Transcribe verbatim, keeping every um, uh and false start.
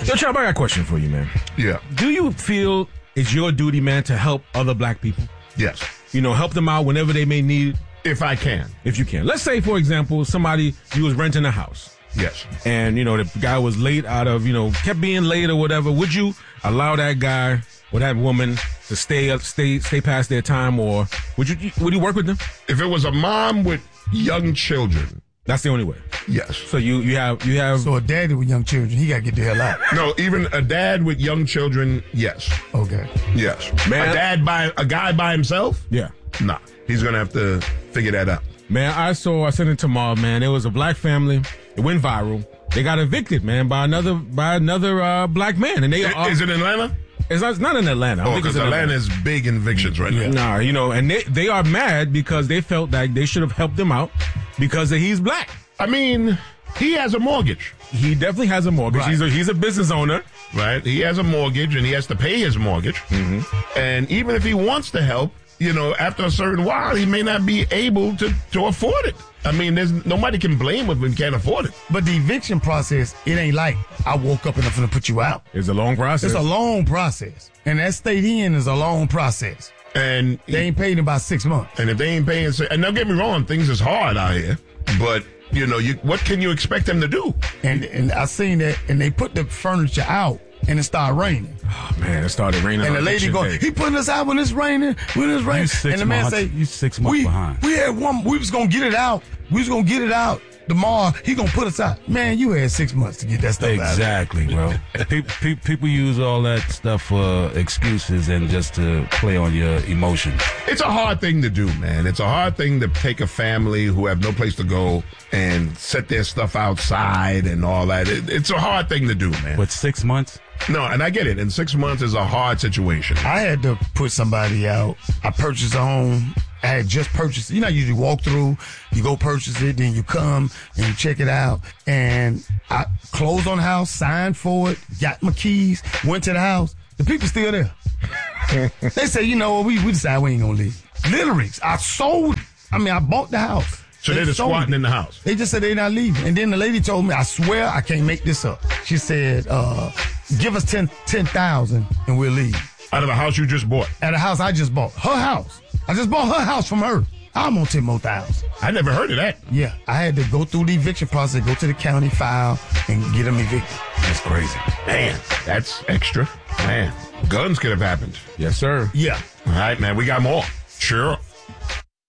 Yo, Chubb, I got a question for you, man. Yeah. Do you feel it's your duty, man, to help other black people? Yes. You know, help them out whenever they may need. If I can. If you can. Let's say, for example, somebody, you was renting a house. Yes. And, you know, the guy was late out of, you know, kept being late or whatever. Would you allow that guy or that woman to stay up, stay, stay past their time, or would you, would you work with them? If it was a mom with young children. That's the only way. Yes. So you, you have, you have. So a daddy with young children, he got to get the hell out. No, even a dad with young children, yes. Okay. Yes. Man. A dad by, a guy by himself? Yeah. Nah. He's going to have to figure that out. Man, I saw, I sent it to Marv, man. It was a black family. It went viral. They got evicted, man, by another, by another, uh, black man. And they Is, is it in Atlanta? It's not, it's not in Atlanta. I don't Oh, think it's because in Atlanta Atlanta is big in evictions right now. Nah, you know, and they, they are mad because they felt like they should have helped him out because he's black. I mean, he has a mortgage. He definitely has a mortgage. Right. He's a, he's a business owner. Right? He has a mortgage and he has to pay his mortgage. Mm-hmm. And even if he wants to help, you know, after a certain while, he may not be able to, to afford it. I mean, there's nobody can blame him when he can't afford it. But the eviction process, it ain't like I woke up and I'm going to put you out. It's a long process. It's a long process. And that state he in is a long process. And they ain't paid in about six months. And if they ain't paying, and don't get me wrong, things is hard out here. But, you know, you what can you expect them to do? And and I seen that, and they put the furniture out, and it started raining. Oh, man, it started raining. And the lady go, he putting us out when it's raining, when it's raining. And the man months, say, you six months we, behind. We had one, we was going to get it out. We was going to get it out tomorrow. He going to put us out. Man, you had six months to get that stuff exactly, out. Exactly, bro. people, people, people use all that stuff for excuses and just to play on your emotions. It's a hard thing to do, man. It's a hard thing to take a family who have no place to go and set their stuff outside and all that. It, it's a hard thing to do, man. But six months? No, and I get it. And six months is a hard situation. I had to put somebody out. I purchased a home. I had just purchased it. You know, you usually walk through, you go purchase it, then you come and you check it out. And I closed on the house, signed for it, got my keys, went to the house. The people still there. They say, you know what, we, we decided we ain't gonna leave. Literally, I sold, I mean, I bought the house. So they they're just squatting in the house. They just said they're not leaving. And then the lady told me, I swear I can't make this up. She said, uh, give us ten ten thousand and we'll leave. Out of a house you just bought? At a house I just bought. Her house. I just bought her house from her. I'm on ten more thousand. I never heard of that. Yeah. I had to go through the eviction process, go to the county, file, and get them evicted. That's crazy. Man, that's extra. Man, guns could have happened. Yes, sir. Yeah. All right, man, we got more. Sure.